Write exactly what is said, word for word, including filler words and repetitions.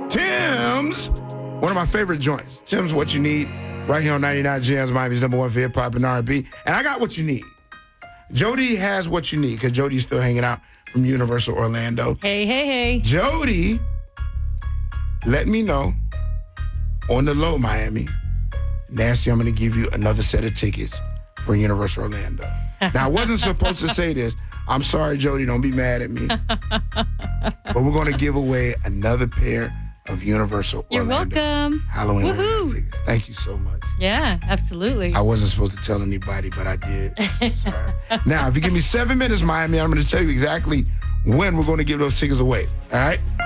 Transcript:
Tim's, one of my favorite joints. Tim's What You Need, right here on ninety-nine Gems, Miami's number one for hip-hop and R and B. And I got what you need. Jody has what you need, because Jody's still hanging out from Universal Orlando. Hey, hey, hey. Jody, let me know on the low, Miami. Nasty, I'm going to give you another set of tickets for Universal Orlando. Now, I wasn't supposed to say this. I'm sorry, Jody. Don't be mad at me. But we're going to give away another pair of Universal You're Orlando welcome. Halloween Woohoo. tickets. Thank you so much. Yeah, absolutely. I wasn't supposed to tell anybody, but I did. Sorry. Now, if you give me seven minutes, Miami, I'm going to tell you exactly when we're going to give those tickets away. All right?